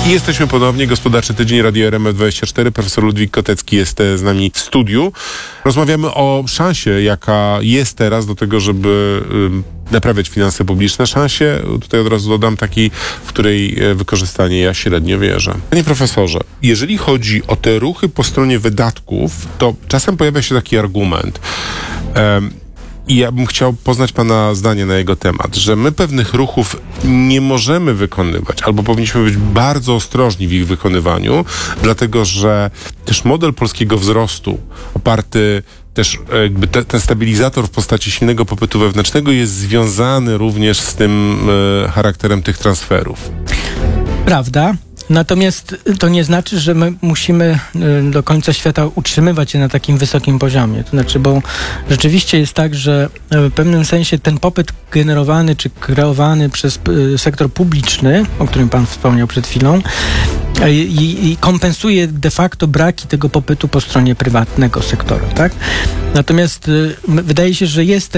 I jesteśmy ponownie. Gospodarczy Tydzień, Radio RMF24. Profesor Ludwik Kotecki jest z nami w studiu. Rozmawiamy o szansie, jaka jest teraz do tego, żeby naprawiać finanse publiczne. Szansie, tutaj od razu dodam, takiej, w której wykorzystanie ja średnio wierzę. Panie profesorze, jeżeli chodzi o te ruchy po stronie wydatków, to czasem pojawia się taki argument, i ja bym chciał poznać pana zdanie na jego temat, że my pewnych ruchów nie możemy wykonywać, albo powinniśmy być bardzo ostrożni w ich wykonywaniu, dlatego że też model polskiego wzrostu, oparty też jakby ten stabilizator w postaci silnego popytu wewnętrznego jest związany również z tym charakterem tych transferów. Prawda. Natomiast to nie znaczy, że my musimy do końca świata utrzymywać się na takim wysokim poziomie. To znaczy, bo rzeczywiście jest tak, że w pewnym sensie ten popyt generowany czy kreowany przez sektor publiczny, o którym pan wspomniał przed chwilą, i kompensuje de facto braki tego popytu po stronie prywatnego sektora, tak? Natomiast wydaje się, że jest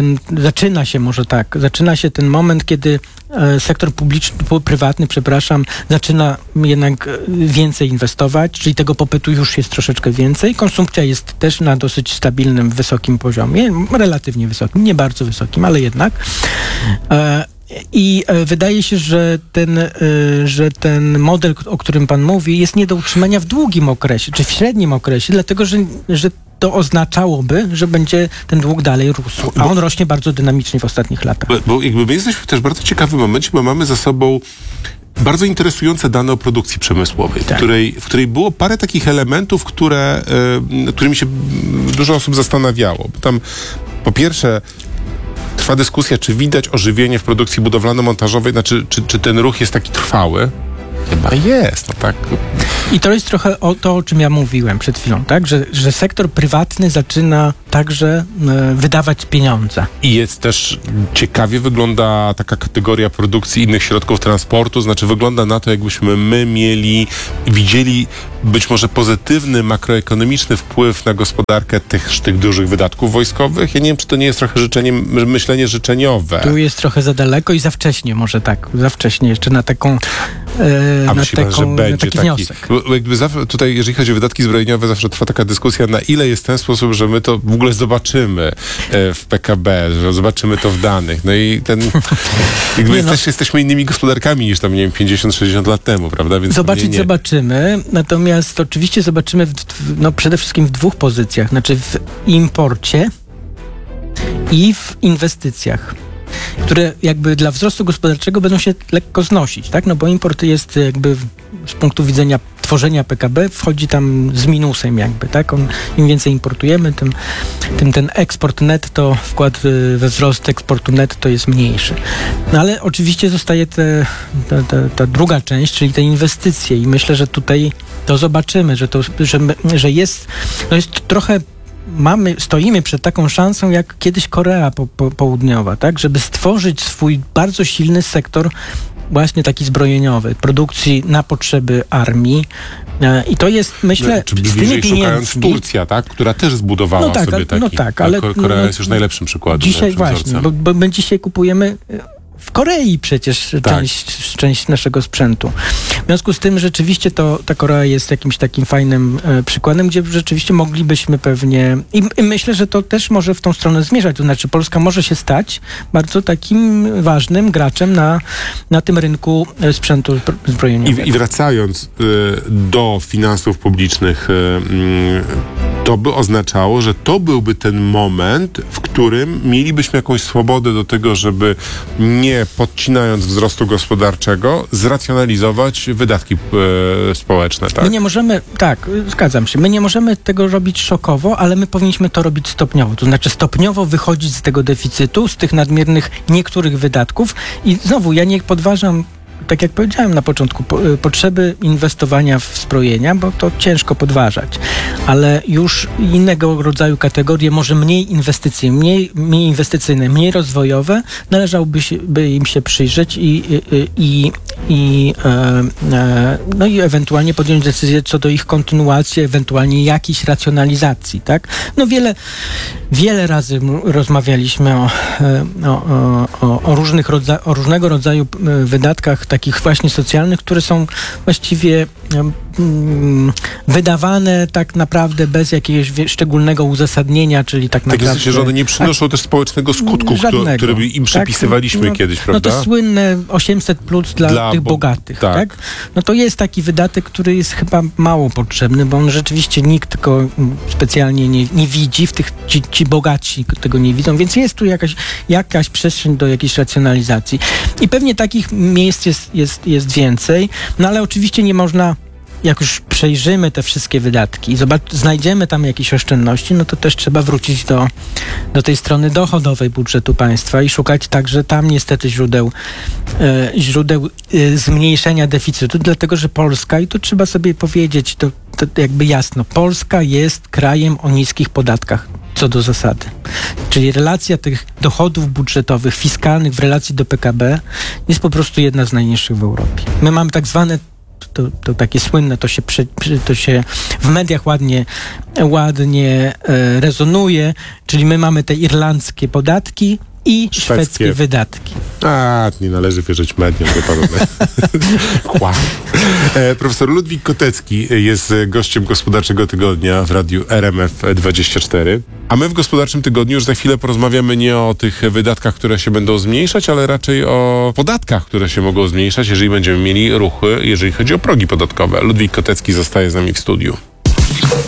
zaczyna się ten moment, kiedy sektor prywatny, zaczyna jednak więcej inwestować, czyli tego popytu już jest troszeczkę więcej. Konsumpcja jest też na dosyć stabilnym, wysokim poziomie, relatywnie wysokim, nie bardzo wysokim, ale jednak. I wydaje się, że ten model, o którym pan mówi, jest nie do utrzymania w długim okresie, czy w średnim okresie, dlatego, że to oznaczałoby, że będzie ten dług dalej rósł, a on rośnie bardzo dynamicznie w ostatnich latach. Bo jakby my jesteśmy też w bardzo ciekawym momencie, bo mamy za sobą bardzo interesujące dane o produkcji przemysłowej, tak. w której było parę takich elementów, którymi się dużo osób zastanawiało. Bo tam po pierwsze trwa dyskusja, czy widać ożywienie w produkcji budowlano-montażowej, czy ten ruch jest taki trwały. Chyba jest, no tak. I to jest trochę o czym ja mówiłem przed chwilą, tak? Że sektor prywatny zaczyna także wydawać pieniądze. I jest też ciekawie wygląda taka kategoria produkcji innych środków transportu, znaczy wygląda na to, jakbyśmy my widzieli być może pozytywny makroekonomiczny wpływ na gospodarkę tych dużych wydatków wojskowych. Ja nie wiem, czy to nie jest trochę myślenie życzeniowe. Tu jest trochę za daleko i za wcześnie, może tak, za wcześnie jeszcze na taką taki wniosek. Jakby tutaj, jeżeli chodzi o wydatki zbrojeniowe, zawsze trwa taka dyskusja, na ile jest ten sposób, że my to w ogóle zobaczymy w PKB, że zobaczymy to w danych. No i też jesteśmy innymi gospodarkami niż tam, nie wiem, 50-60 lat temu, prawda? Więc zobaczymy, natomiast oczywiście zobaczymy przede wszystkim w dwóch pozycjach, znaczy w imporcie i w inwestycjach, które jakby dla wzrostu gospodarczego będą się lekko znosić, tak? No bo import jest jakby z punktu widzenia tworzenia PKB wchodzi tam z minusem jakby, tak? Im więcej importujemy, tym ten eksport netto, wkład we wzrost eksportu netto jest mniejszy. No ale oczywiście zostaje ta druga część, czyli te inwestycje i myślę, że tutaj to zobaczymy, że jest trochę stoimy przed taką szansą, jak kiedyś Korea Południowa, tak? Żeby stworzyć swój bardzo silny sektor właśnie taki zbrojeniowy, produkcji na potrzeby armii. I to jest, myślę, z tymi pieniędzmi... Turcja, tak? Która też zbudowała sobie taki. No tak, ale Korea jest już najlepszym przykładem. Dzisiaj właśnie, bo my dzisiaj kupujemy w Korei przecież część naszego sprzętu. W związku z tym rzeczywiście ta Korea jest jakimś takim fajnym przykładem, gdzie rzeczywiście moglibyśmy pewnie... I myślę, że to też może w tą stronę zmierzać. To znaczy Polska może się stać bardzo takim ważnym graczem na tym rynku sprzętu zbrojeniowego. I wracając do finansów publicznych, to by oznaczało, że to byłby ten moment, w którym mielibyśmy jakąś swobodę do tego, żeby nie podcinając wzrostu gospodarczego, zracjonalizować wydatki społeczne, tak? My nie możemy, zgadzam się, my nie możemy tego robić szokowo, ale my powinniśmy to robić stopniowo. To znaczy stopniowo wychodzić z tego deficytu, z tych nadmiernych niektórych wydatków i znowu, ja nie podważam, tak jak powiedziałem na początku, potrzeby inwestowania w zbrojenia, bo to ciężko podważać, ale już innego rodzaju kategorie, może mniej inwestycyjne, mniej rozwojowe, należałoby im się przyjrzeć i no i ewentualnie podjąć decyzję co do ich kontynuacji, ewentualnie jakiejś racjonalizacji, tak? No wiele razy rozmawialiśmy o różnego rodzaju wydatkach takich właśnie socjalnych, które są właściwie wydawane tak naprawdę bez jakiegoś szczególnego uzasadnienia, czyli tak naprawdę... Tak jest, że one nie przynoszą też społecznego skutku, który by im przypisywaliśmy kiedyś, prawda? No to słynne 800+ dla tych bogatych, tak? No to jest taki wydatek, który jest chyba mało potrzebny, bo on rzeczywiście nikt go specjalnie nie widzi, ci bogaci tego nie widzą, więc jest tu jakaś przestrzeń do jakiejś racjonalizacji. I pewnie takich miejsc jest więcej, no ale oczywiście nie można, jak już przejrzymy te wszystkie wydatki i znajdziemy tam jakieś oszczędności, no to też trzeba wrócić do tej strony dochodowej budżetu państwa i szukać także tam niestety źródeł zmniejszenia deficytu, dlatego że Polska, i to trzeba sobie powiedzieć, to jakby jasno, Polska jest krajem o niskich podatkach co do zasady. Czyli relacja tych dochodów budżetowych, fiskalnych w relacji do PKB jest po prostu jedna z najniższych w Europie. My mamy tak zwane, to takie słynne, to się w mediach ładnie rezonuje, czyli my mamy te irlandzkie podatki i szwedzkie wydatki. Nie należy wierzyć mediom, to podobne. Profesor Ludwik Kotecki jest gościem Gospodarczego Tygodnia w radiu RMF24. A my w Gospodarczym Tygodniu już za chwilę porozmawiamy nie o tych wydatkach, które się będą zmniejszać, ale raczej o podatkach, które się mogą zmniejszać, jeżeli będziemy mieli ruchy, jeżeli chodzi o progi podatkowe. Ludwik Kotecki zostaje z nami w studiu.